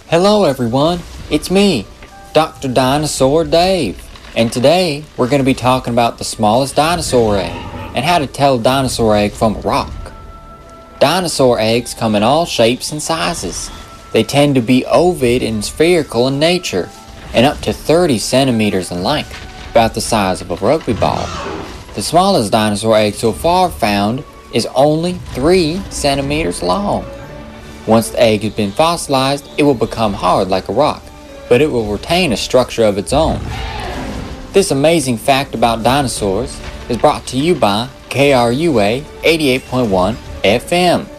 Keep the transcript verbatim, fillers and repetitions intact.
Hello everyone, it's me, Doctor Dinosaur Dave, and today we're going to be talking about the smallest dinosaur egg and how to tell a dinosaur egg from a rock. Dinosaur eggs come in all shapes and sizes. They tend to be ovoid and spherical in nature and up to thirty centimeters in length, about the size of a rugby ball. The smallest dinosaur egg so far found is only three centimeters long. Once the egg has been fossilized, it will become hard like a rock, but it will retain a structure of its own. This amazing fact about dinosaurs is brought to you by K R U A eighty-eight point one F M.